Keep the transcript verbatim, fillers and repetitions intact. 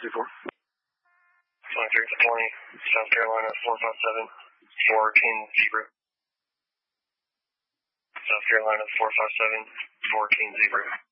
two four. twenty-three twenty, South Carolina four five seven, four King Zebra. South Carolina four five seven, four King Zebra.